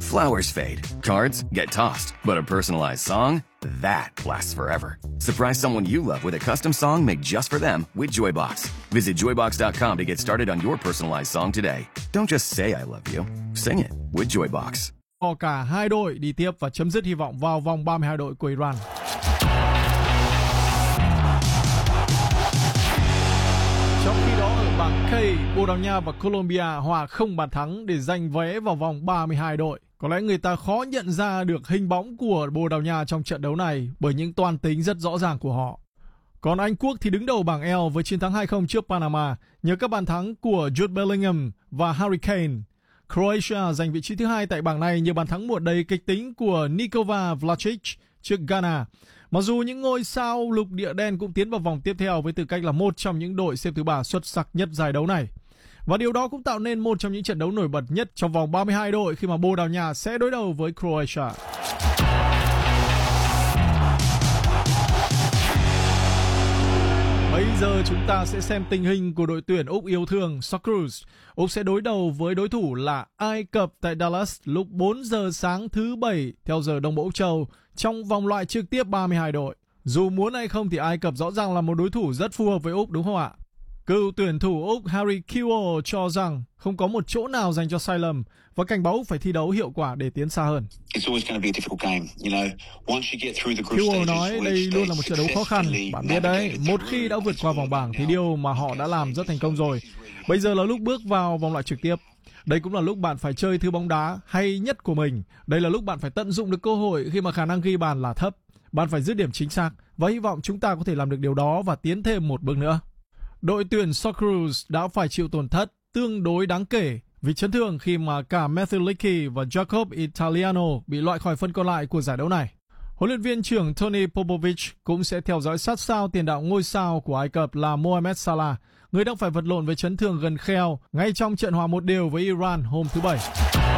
Flowers fade, cards get tossed, but a personalized song, that lasts forever. Surprise someone you love with a custom song made just for them with Joybox. Visit joybox.com to get started on your personalized song today. Don't just say I love you, sing it with Joybox. Cả hai đội đi tiếp và chấm dứt hy vọng vào vòng 32 đội của Iran. Trong khi đó ở bảng K, Bồ Đào Nha và Colombia hòa không bàn thắng để giành vé vào vòng 32 đội. Có lẽ người ta khó nhận ra được hình bóng của Bồ Đào Nha trong trận đấu này bởi những toan tính rất rõ ràng của họ. Còn Anh Quốc thì đứng đầu bảng L với chiến thắng 2-0 trước Panama nhờ các bàn thắng của Jude Bellingham và Harry Kane. Croatia giành vị trí thứ hai tại bảng này nhờ bàn thắng muộn đầy kịch tính của Nikola Vlasic trước Ghana. Mặc dù những ngôi sao lục địa đen cũng tiến vào vòng tiếp theo với tư cách là một trong những đội xếp thứ 3 xuất sắc nhất giải đấu này. Và điều đó cũng tạo nên một trong những trận đấu nổi bật nhất trong vòng 32 đội khi mà Bồ Đào Nha sẽ đối đầu với Croatia. Bây giờ chúng ta sẽ xem tình hình của đội tuyển Úc yêu thương Socceroos. Úc sẽ đối đầu với đối thủ là Ai Cập tại Dallas lúc 4 giờ sáng thứ Bảy theo giờ Đông Bộ Úc Châu trong vòng loại trực tiếp 32 đội. Dù muốn hay không thì Ai Cập rõ ràng là một đối thủ rất phù hợp với Úc đúng không ạ? Cựu tuyển thủ Úc Harry Kewell cho rằng không có một chỗ nào dành cho sai lầm và cảnh báo Úc phải thi đấu hiệu quả để tiến xa hơn. Kewell nói đây luôn là một trận đấu khó khăn. Bạn biết đấy, một khi đã vượt qua vòng bảng thì điều mà họ đã làm rất thành công rồi. Bây giờ là lúc bước vào vòng loại trực tiếp. Đây cũng là lúc bạn phải chơi thứ bóng đá hay nhất của mình. Đây là lúc bạn phải tận dụng được cơ hội khi mà khả năng ghi bàn là thấp. Bạn phải dứt điểm chính xác và hy vọng chúng ta có thể làm được điều đó và tiến thêm một bước nữa. Đội tuyển Socceroos đã phải chịu tổn thất tương đối đáng kể vì chấn thương khi mà cả Matthew Leakey và Jacob Italiano bị loại khỏi phân còn lại của giải đấu này. Huấn luyện viên trưởng Tony Popovich cũng sẽ theo dõi sát sao tiền đạo ngôi sao của Ai Cập là Mohamed Salah, người đang phải vật lộn với chấn thương gần kheo ngay trong trận hòa 1-1 với Iran hôm thứ Bảy.